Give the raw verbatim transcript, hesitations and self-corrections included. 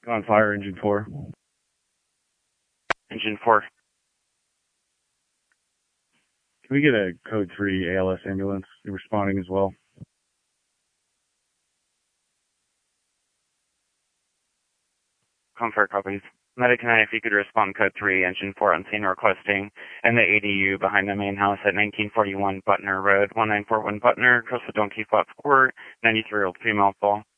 On fire, engine four. Engine four. Can we get a code three A L S ambulance responding as well? Comfort copies. Medic nine, if you could respond code three, engine four on scene requesting, and the A D U behind the main house at nineteen forty-one Butner Road, one nine four one Butner, across the Donkey Flat Court, ninety-three-year-old female fall.